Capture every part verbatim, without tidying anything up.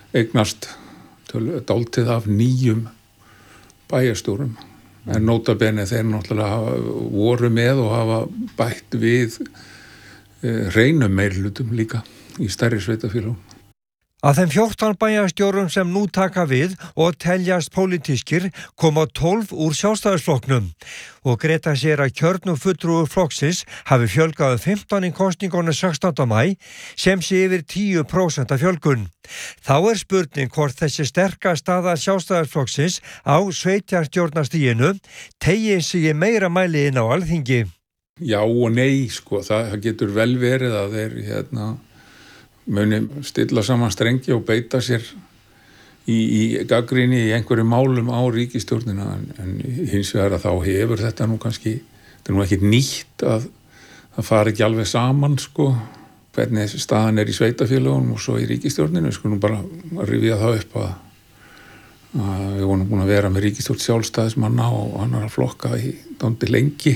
eignast dálítið af nýjum bæjarstjórum. En nota bene þeir náttúrulega voru með og hafa bætt við hreinum meirihlutum líka í stærri sveitarfélögum. Af þeim fjórtán bæjarstjórum sem nú taka við og teljast pólitískir koma tólf úr Sjálfstæðisflokknum og Greta segir að kjörnum fulltrúar flokksins hafi fjölgað um fimmtán í kosningunum sextánda maí sem sé yfir tíu prósent fjölgun. Þá er spurning hvort þessi sterka staða Sjálfstæðisflokksins á sveitarstjórnarstiginu tegi sig í meira mæli inn á Alþingi. Já og nei, sko, það getur vel verið að þeir hérna muni stilla saman strengi og beita sér í, í gagnrýni í einhverjum málum á ríkisstjórnina en, en hins vegar að þá hefur þetta nú kannski, þetta er nú ekkit nýtt að það fari ekki alveg saman sko, hvernig staðan er í sveitarfélögunum og svo í ríkisstjórninu, sko nú bara að rifja það upp að, að við vorum búin að vera með ríkisstjórn sjálfstæðismanna og annara flokka í dálítið lengi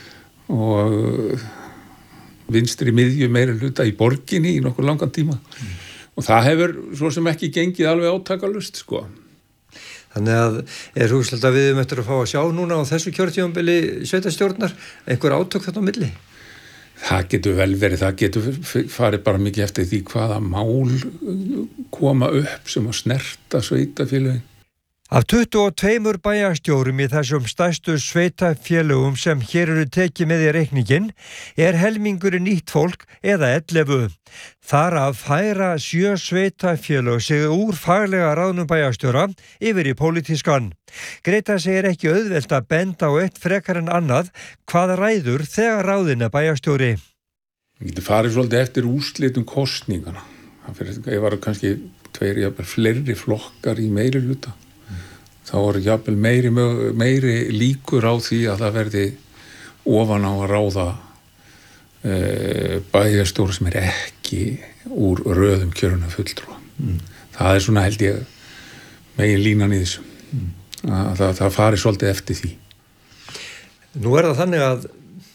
og vinstri miðju meira hluta í borginni í nokkur langan tíma mm. og það hefur svo sem ekki gengið alveg átakalust sko. Þannig að er hugslegt að við erum eftir að fá að sjá núna á þessu kjörtímabili sveitarstjórnar einhver átök þarna á milli? Það getur vel verið, það getur farið bara mikið eftir því hvaða mál koma upp sem að snerta sveitarfélögin. Af tuttugu og tveimur bæjarstjórum í þessum stærstu sveitarfélögum sem hér eru tekið með í reikningin er helmingurinn nýtt fólk eða ellefu. Þar að færa sjö sveitarfélög sig úr faglega ráðnum bæjarstjóra yfir í pólitískan. Greta segir ekki auðvelt að benda á eitt frekar en annað hvað ræður þegar ráðin er bæjarstjóri. Við getum farið svolítið eftir úrslitum kosningana. Það var kannski tveir jafnvel fleiri flokkar í meiri hluta. Þá voru jafnvel meiri, meiri líkur á því að það verði ofan á að ráða e, bæjarstjóra sem er ekki úr röðum kjöruna fulltrúa. Mm. Það er svona held ég megin línan í þessu. Mm. Að, það, það fari svolítið eftir því. Nú er það þannig að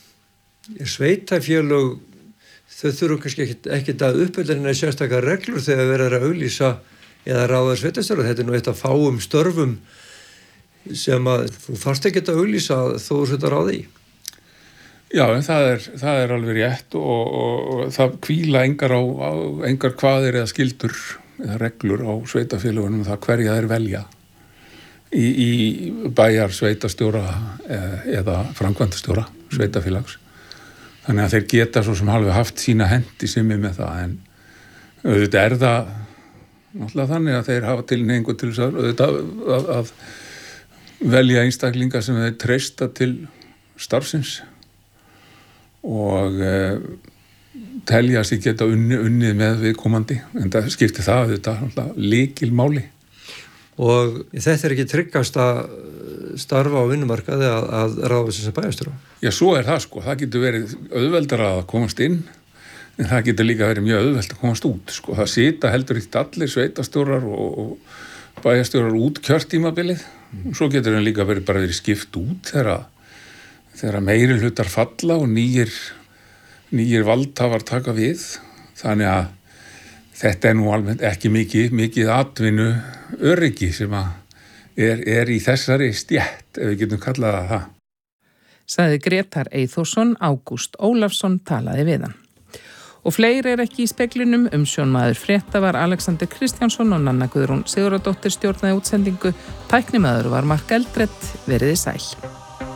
sveitarfélög þau þurfu kannski ekkit, ekkit að uppfylla neina sérstakar reglur þegar verið er að auglýsa eða ráða sveitarstjóra. Þetta er nú eitt af fáum störfum sem að þú þarft ekki að auglýsa þó þú setja ráði í. Já, en það er, það er alveg rétt og, og, og það hvíla engar, á, á, engar kvaðir eða skildur eða reglur á sveitarfélögunum það hverja þeir velja í, í bæjar sveitarstjóra eða framkvæmdastjóra sveitarfélags. Þannig að þeir geta svo sem alveg haft sína hendi simmi með það en auðvitað er það náttúrulega þannig að þeir hafa tilhneigingu til þess að, að, að velja einstaklinga sem þeir treysta til starfsins og e, telja sig geta unni, unnið með viðkomandi en það skiptir það þetta lykilmáli. Og þetta er ekki tryggast að starfa á vinnumarkaði að, að ráða sem bæjarstjóra? Já, svo er það sko. Það getur verið auðveldara að komast inn en það getur líka verið mjög auðvelt að komast út sko. Það sita heldur ekki allir sveitarstjórar og, og bæjarstjórar út kjörtímabilið mm. og svo getur hann líka verið bara verið skipt út þegar, þegar meiri hlutar falla og nýjir, nýjir valdhafar taka við þannig að þetta er nú alveg ekki mikið, mikið atvinnu öryggi sem að er, er í þessari stjætt ef við getum kallað það. Sagði Grétar Eyþórsson, Ágúst Ólafsson talaði við hann. Og fleiri er ekki í speglinum, umsjónmaður frétta var Alexander Kristjánsson og Nanna Guðrún Sigurðardóttir stjórnaði útsendingu. Tæknimaður var Mark Eldrett, veriði sæl.